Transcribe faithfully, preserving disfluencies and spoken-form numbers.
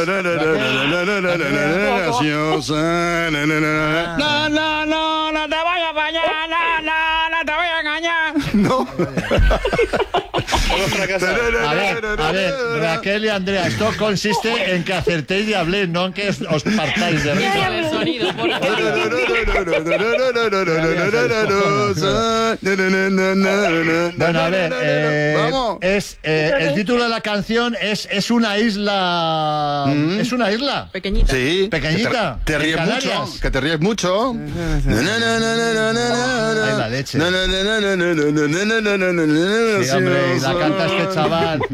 No, no, no, no te voy a fallar, no, no, no te voy a engañar. No. A ver, a ver, Raquel y Andrea, esto consiste en que acertéis y habléis, no en que os, os partáis de risa. El sonido, por favor. Bueno, a ver, eh, Vamos. es, eh, el título de la canción es, es una isla... Mm. ¿Es una isla? Pequeñita. Sí. Pequeñita, Que te, te en ríes Canarias. mucho. Que te ríes mucho. Ay, la leche. Sí, hombre, y la canta este chaval.